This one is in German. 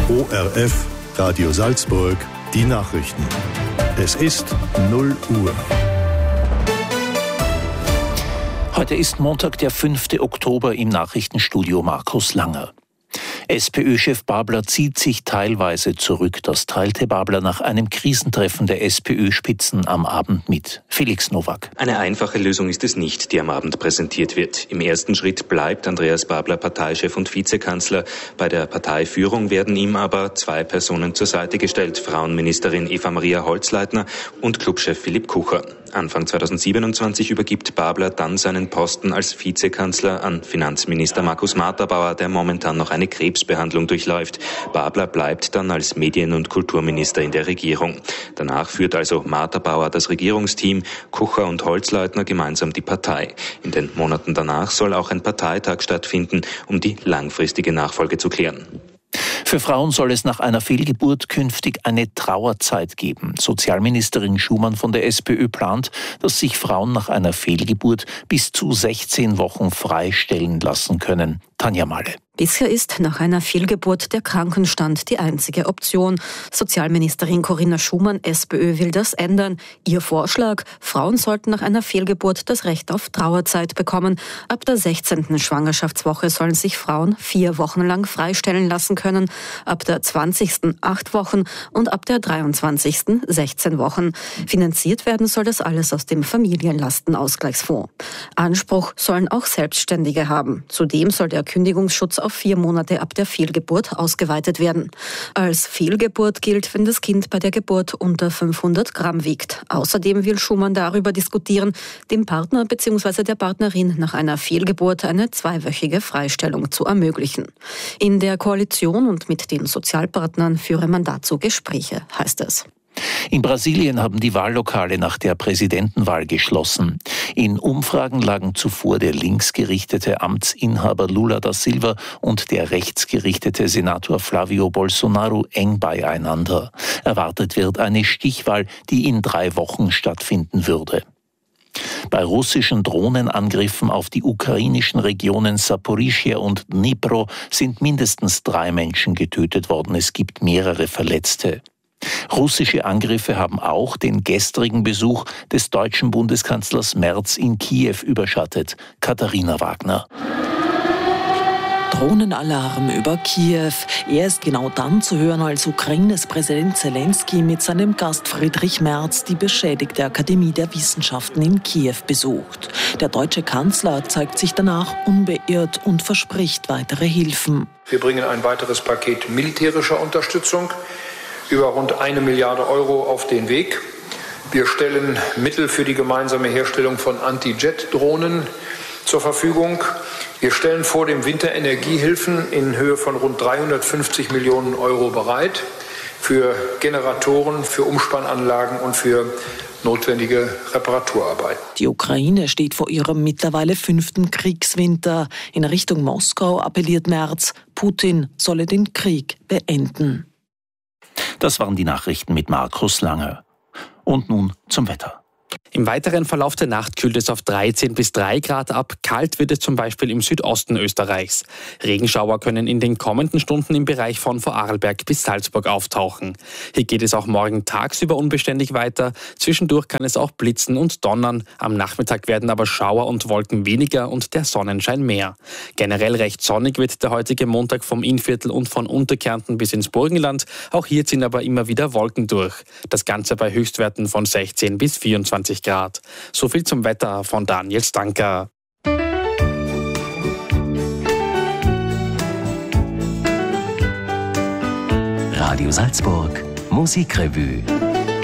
ORF, Radio Salzburg, die Nachrichten. Es ist 0 Uhr. Heute ist Montag, der 5. Oktober, im Nachrichtenstudio Markus Langer. SPÖ-Chef Babler zieht sich teilweise zurück. Das teilte Babler nach einem Krisentreffen der SPÖ-Spitzen am Abend mit. Felix Nowak. Eine einfache Lösung ist es nicht, die am Abend präsentiert wird. Im ersten Schritt bleibt Andreas Babler Parteichef und Vizekanzler. Bei der Parteiführung werden ihm aber 2 Personen zur Seite gestellt. Frauenministerin Eva-Maria Holzleitner und Clubchef Philipp Kucher. Anfang 2027 übergibt Babler dann seinen Posten als Vizekanzler an Finanzminister Markus Marterbauer, der momentan noch eine Krebsbehandlung durchläuft. Babler bleibt dann als Medien- und Kulturminister in der Regierung. Danach führt also Marterbauer das Regierungsteam, Kucher und Holzleitner gemeinsam die Partei. In den Monaten danach soll auch ein Parteitag stattfinden, um die langfristige Nachfolge zu klären. Für Frauen soll es nach einer Fehlgeburt künftig eine Trauerzeit geben. Sozialministerin Schumann von der SPÖ plant, dass sich Frauen nach einer Fehlgeburt bis zu 16 Wochen freistellen lassen können. Tanja Malle. Bisher ist nach einer Fehlgeburt der Krankenstand die einzige Option. Sozialministerin Corinna Schumann, SPÖ, will das ändern. Ihr Vorschlag: Frauen sollten nach einer Fehlgeburt das Recht auf Trauerzeit bekommen. Ab der 16. Schwangerschaftswoche sollen sich Frauen 4 Wochen lang freistellen lassen können, ab der 20. 8 Wochen und ab der 23. 16 Wochen. Finanziert werden soll das alles aus dem Familienlastenausgleichsfonds. Anspruch sollen auch Selbstständige haben. Zudem soll der Kündigungsschutz auf 4 Monate ab der Fehlgeburt ausgeweitet werden. Als Fehlgeburt gilt, wenn das Kind bei der Geburt unter 500 Gramm wiegt. Außerdem will Schumann darüber diskutieren, dem Partner bzw. der Partnerin nach einer Fehlgeburt eine 2-wöchige Freistellung zu ermöglichen. In der Koalition und mit den Sozialpartnern führe man dazu Gespräche, heißt es. In Brasilien haben die Wahllokale nach der Präsidentenwahl geschlossen. In Umfragen lagen zuvor der linksgerichtete Amtsinhaber Lula da Silva und der rechtsgerichtete Senator Flavio Bolsonaro eng beieinander. Erwartet wird eine Stichwahl, die in 3 Wochen stattfinden würde. Bei russischen Drohnenangriffen auf die ukrainischen Regionen Saporischschja und Dnipro sind mindestens 3 Menschen getötet worden. Es gibt mehrere Verletzte. Russische Angriffe haben auch den gestrigen Besuch des deutschen Bundeskanzlers Merz in Kiew überschattet. Katharina Wagner. Drohnenalarm über Kiew. Er ist genau dann zu hören, als Ukraines Präsident Zelensky mit seinem Gast Friedrich Merz die beschädigte Akademie der Wissenschaften in Kiew besucht. Der deutsche Kanzler zeigt sich danach unbeirrt und verspricht weitere Hilfen. Wir bringen ein weiteres Paket militärischer Unterstützung über rund 1 Milliarde Euro auf den Weg. Wir stellen Mittel für die gemeinsame Herstellung von Anti-Jet-Drohnen zur Verfügung. Wir stellen vor dem Winter Energiehilfen in Höhe von rund 350 Millionen Euro bereit für Generatoren, für Umspannanlagen und für notwendige Reparaturarbeiten. Die Ukraine steht vor ihrem mittlerweile 5. Kriegswinter. In Richtung Moskau appelliert Merz, Putin solle den Krieg beenden. Das waren die Nachrichten mit Markus Langer. Und nun zum Wetter. Im weiteren Verlauf der Nacht kühlt es auf 13 bis 3 Grad ab. Kalt wird es zum Beispiel im Südosten Österreichs. Regenschauer können in den kommenden Stunden im Bereich von Vorarlberg bis Salzburg auftauchen. Hier geht es auch morgen tagsüber unbeständig weiter. Zwischendurch kann es auch blitzen und donnern. Am Nachmittag werden aber Schauer und Wolken weniger und der Sonnenschein mehr. Generell recht sonnig wird der heutige Montag vom Innviertel und von Unterkärnten bis ins Burgenland. Auch hier ziehen aber immer wieder Wolken durch. Das Ganze bei Höchstwerten von 16 bis 24 Grad. So viel zum Wetter von Daniel Stanker. Radio Salzburg, Musikrevue.